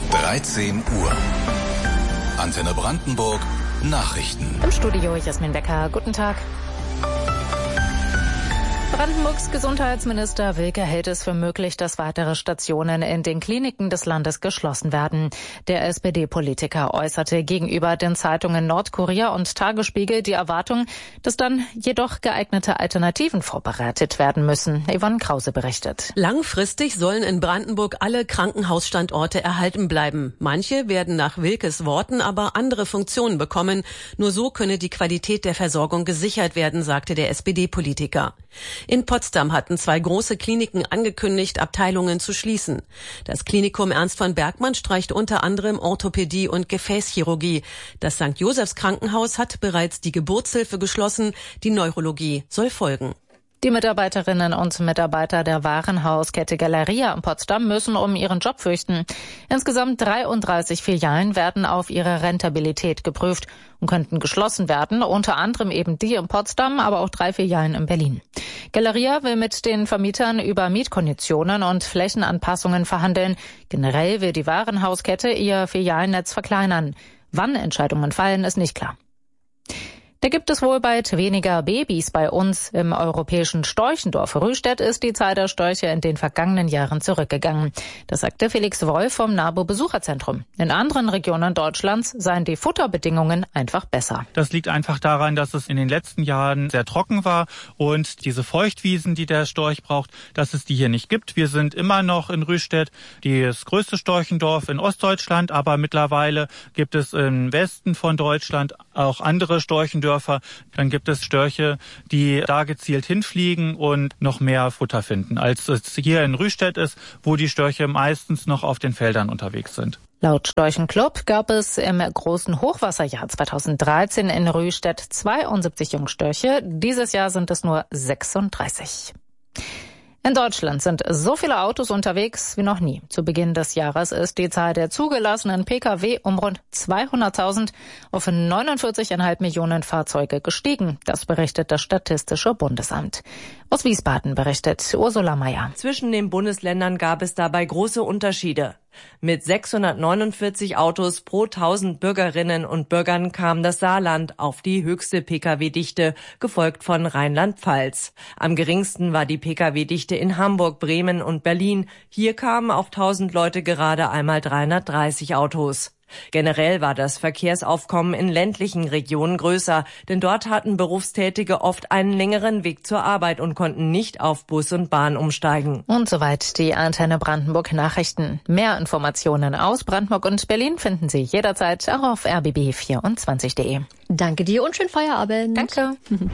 13 Uhr. Antenne Brandenburg Nachrichten. Im Studio Jasmin Becker. Guten Tag. Brandenburgs Gesundheitsminister Wilke hält es für möglich, dass weitere Stationen in den Kliniken des Landes geschlossen werden. Der SPD-Politiker äußerte gegenüber den Zeitungen Nordkurier und Tagesspiegel die Erwartung, dass dann jedoch geeignete Alternativen vorbereitet werden müssen. Yvonne Krause berichtet. Langfristig sollen in Brandenburg alle Krankenhausstandorte erhalten bleiben. Manche werden nach Wilkes Worten aber andere Funktionen bekommen. Nur so könne die Qualität der Versorgung gesichert werden, sagte der SPD-Politiker. In Potsdam hatten 2 große Kliniken angekündigt, Abteilungen zu schließen. Das Klinikum Ernst von Bergmann streicht unter anderem Orthopädie und Gefäßchirurgie. Das St. Josephs Krankenhaus hat bereits die Geburtshilfe geschlossen. Die Neurologie soll folgen. Die Mitarbeiterinnen und Mitarbeiter der Warenhauskette Galeria in Potsdam müssen um ihren Job fürchten. Insgesamt 33 Filialen werden auf ihre Rentabilität geprüft und könnten geschlossen werden, unter anderem eben die in Potsdam, aber auch 3 Filialen in Berlin. Galeria will mit den Vermietern über Mietkonditionen und Flächenanpassungen verhandeln. Generell will die Warenhauskette ihr Filialennetz verkleinern. Wann Entscheidungen fallen, ist nicht klar. Da gibt es wohl bald weniger Babys bei uns im europäischen Storchendorf. Rüstedt ist die Zahl der Störche in den vergangenen Jahren zurückgegangen. Das sagte Felix Wolf vom NABU Besucherzentrum. In anderen Regionen Deutschlands seien die Futterbedingungen einfach besser. Das liegt einfach daran, dass es in den letzten Jahren sehr trocken war und diese Feuchtwiesen, die der Storch braucht, dass es die hier nicht gibt. Wir sind immer noch in Rüstedt das größte Storchendorf in Ostdeutschland, aber mittlerweile gibt es im Westen von Deutschland auch andere Storchendörfer. Dann gibt es Störche, die da gezielt hinfliegen und noch mehr Futter finden, als es hier in Rüstedt ist, wo die Störche meistens noch auf den Feldern unterwegs sind. Laut Storchenclub gab es im großen Hochwasserjahr 2013 in Rüstedt 72 Jungstörche. Dieses Jahr sind es nur 36. In Deutschland sind so viele Autos unterwegs wie noch nie. Zu Beginn des Jahres ist die Zahl der zugelassenen Pkw um rund 200.000 auf 49,5 Millionen Fahrzeuge gestiegen. Das berichtet das Statistische Bundesamt. Aus Wiesbaden berichtet Ursula Mayer. Zwischen den Bundesländern gab es dabei große Unterschiede. Mit 649 Autos pro 1000 Bürgerinnen und Bürgern kam das Saarland auf die höchste Pkw-Dichte, gefolgt von Rheinland-Pfalz. Am geringsten war die Pkw-Dichte in Hamburg, Bremen und Berlin. Hier kamen auf 1000 Leute gerade einmal 330 Autos. Generell war das Verkehrsaufkommen in ländlichen Regionen größer, denn dort hatten Berufstätige oft einen längeren Weg zur Arbeit und konnten nicht auf Bus und Bahn umsteigen. Und soweit die Antenne Brandenburg Nachrichten. Mehr Informationen aus Brandenburg und Berlin finden Sie jederzeit auch auf rbb24.de. Danke dir und schönen Feierabend. Danke.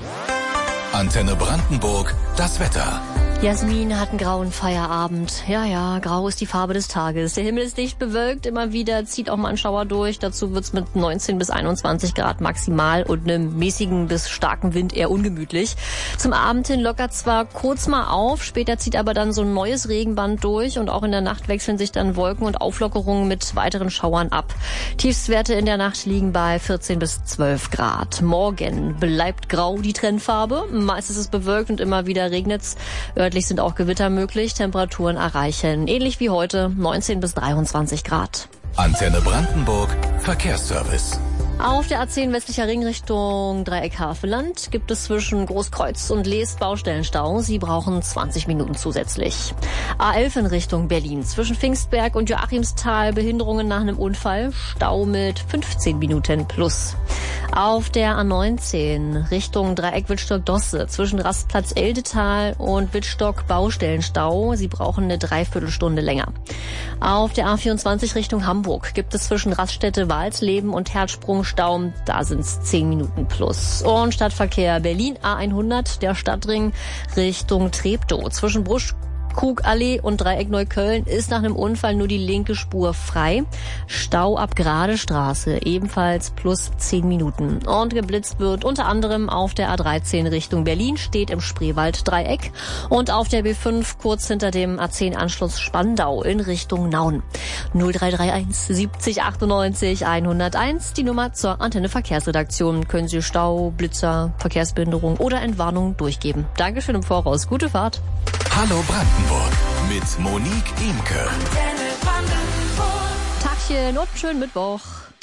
Antenne Brandenburg, das Wetter. Jasmin hat einen grauen Feierabend. Ja, grau ist die Farbe des Tages. Der Himmel ist dicht bewölkt, immer wieder zieht auch mal ein Schauer durch. Dazu wird's mit 19 bis 21 Grad maximal und einem mäßigen bis starken Wind eher ungemütlich. Zum Abend hin lockert zwar kurz mal auf, später zieht aber dann so ein neues Regenband durch und auch in der Nacht wechseln sich dann Wolken und Auflockerungen mit weiteren Schauern ab. Tiefstwerte in der Nacht liegen bei 14 bis 12 Grad. Morgen bleibt grau die Trendfarbe. Meist ist es bewölkt und immer wieder regnet's. Örtlich sind auch Gewitter möglich. Temperaturen erreichen, ähnlich wie heute, 19 bis 23 Grad. Antenne Brandenburg, Verkehrsservice. Auf der A10 westlicher Ring Richtung Dreieck Havelland gibt es zwischen Großkreuz und Leest Baustellenstau. Sie brauchen 20 Minuten zusätzlich. A11 in Richtung Berlin. Zwischen Pfingstberg und Joachimsthal Behinderungen nach einem Unfall. Stau mit 15 Minuten plus. Auf der A19 Richtung Dreieck Wittstock-Dosse. Zwischen Rastplatz Eldetal und Wittstock Baustellenstau. Sie brauchen eine Dreiviertelstunde länger. Auf der A24 Richtung Hamburg gibt es zwischen Raststätte Walsleben und Herzsprung Stau, da sind's 10 Minuten plus. Und Stadtverkehr Berlin A100, der Stadtring Richtung Treptow. Zwischen Bruchkrugallee und Dreieck Neukölln ist nach einem Unfall nur die linke Spur frei. Stau ab Gradestraße, ebenfalls plus 10 Minuten. Und geblitzt wird unter anderem auf der A13 Richtung Berlin, steht im Spreewald-Dreieck. Und auf der B5 kurz hinter dem A10-Anschluss Spandau in Richtung Nauen. 0331 70 98 101, die Nummer zur Antenne Verkehrsredaktion. Können Sie Stau, Blitzer, Verkehrsbehinderung oder Entwarnung durchgeben. Dankeschön im Voraus. Gute Fahrt. Hallo Brandenburg mit Monique Imke. Stückchen und einen schönen Mittwoch.